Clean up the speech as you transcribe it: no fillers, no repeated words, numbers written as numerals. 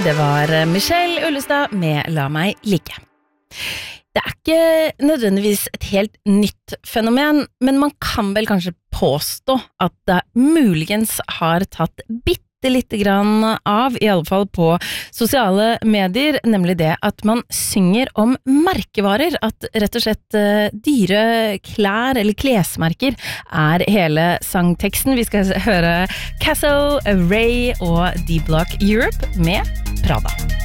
Det var Michelle Ullestad med La meg ligge. Det ikke nødvendigvis et helt nytt fenomen, men man kan vel kanskje påstå at det muligens har tatt bitte lite grann av, I alle fall på sosiale medier, nemlig det at man synger om merkevarer, at rett og slett dyre klær eller klesmerker hele sangteksten. Vi skal høre Casso, Ray og D-Block Europe med Prada.